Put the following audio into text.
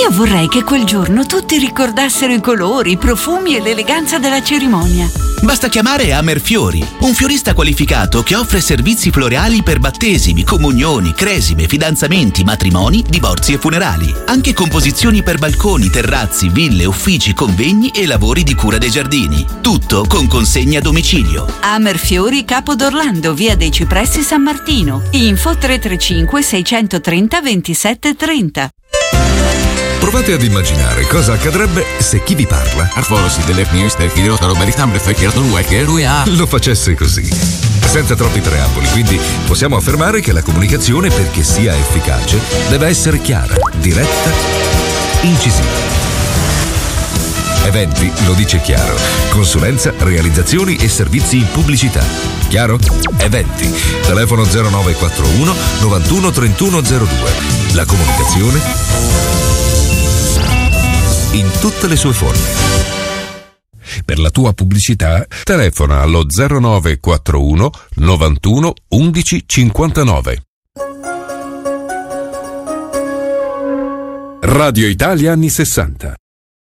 Io vorrei che quel giorno tutti ricordassero i colori, i profumi e l'eleganza della cerimonia. Basta chiamare Amerfiori, un fiorista qualificato che offre servizi floreali per battesimi, comunioni, cresime, fidanzamenti, matrimoni, divorzi e funerali. Anche composizioni per balconi, terrazzi, ville, uffici, convegni e lavori di cura dei giardini. Tutto con consegna a domicilio. Amerfiori, Capo d'Orlando, via dei Cipressi, San Martino. Info 335 630 27 30. Provate ad immaginare cosa accadrebbe se chi vi parla lo facesse così, senza troppi preamboli. Quindi possiamo affermare che la comunicazione, perché sia efficace, deve essere chiara, diretta, incisiva. Eventi lo dice chiaro. Consulenza, realizzazioni e servizi in pubblicità. Chiaro? Eventi. Telefono 0941 91 3102. La comunicazione in tutte le sue forme. Per la tua pubblicità telefona allo 0941 91 11 59. Radio Italia anni 60.